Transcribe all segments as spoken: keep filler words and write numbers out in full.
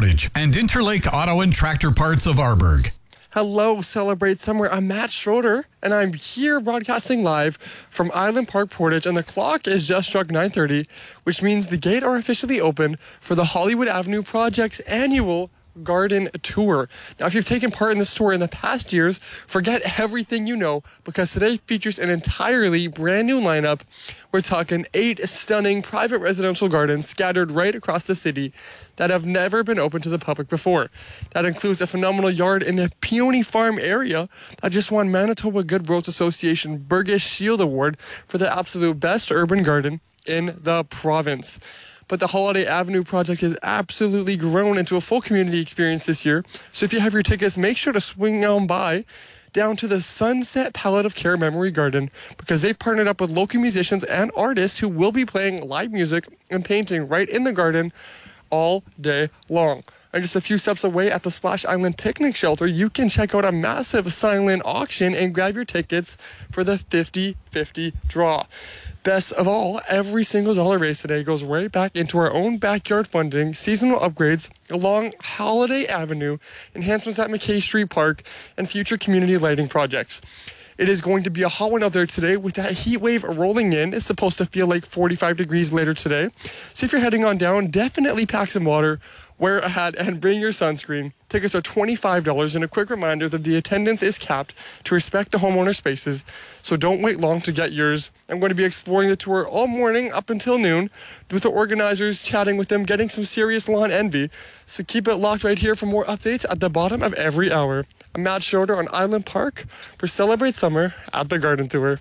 Portage, and Interlake Auto and Tractor Parts of Arborg. Hello, Celebrate Summer. I'm Matt Schroeder, and I'm here broadcasting live from Island Park Portage, and the clock is just struck nine thirty, which means the gate are officially open for the Hollywood Avenue Project's annual Garden Tour. Now, if you've taken part in this tour in the past years, forget everything you know, because today features an entirely brand new lineup. We're talking eight stunning private residential gardens scattered right across the city that have never been open to the public before. That includes a phenomenal yard in the Peony Farm area that just won Manitoba Good Roads Association Burgess Shield Award for the absolute best urban garden in the province. But the Holiday Avenue project has absolutely grown into a full community experience this year. So if you have your tickets, make sure to swing on by down to the Sunset Palette of Care Memory Garden, because they've partnered up with local musicians and artists who will be playing live music and painting right in the garden all day long. And just a few steps away at the Splash Island Picnic Shelter, you can check out a massive silent auction and grab your tickets for the fifty fifty draw. Best of all, every single dollar raised today goes right back into our own backyard funding, seasonal upgrades along Holiday Avenue, enhancements at McKay Street Park, and future community lighting projects. It is going to be a hot one out there today with that heat wave rolling in. It's supposed to feel like forty-five degrees later today. So if you're heading on down, definitely pack some water, wear a hat, and bring your sunscreen. Tickets are twenty-five dollars, and a quick reminder that the attendance is capped to respect the homeowner spaces, so don't wait long to get yours. I'm going to be exploring the tour all morning up until noon with the organizers, chatting with them, getting some serious lawn envy. So keep it locked right here for more updates at the bottom of every hour. I'm Matt Schroeder on Island Park for Celebrate Summer at the Garden Tour.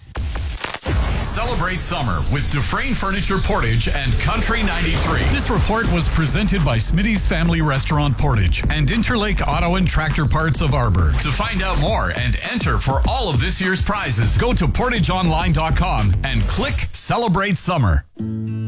Celebrate Summer with Dufresne Furniture Portage and Country ninety-three. This report was presented by Smitty's Family Restaurant Portage and Interlake Auto and Tractor Parts of Arborg. To find out more and enter for all of this year's prizes, go to portage online dot com and click Celebrate Summer.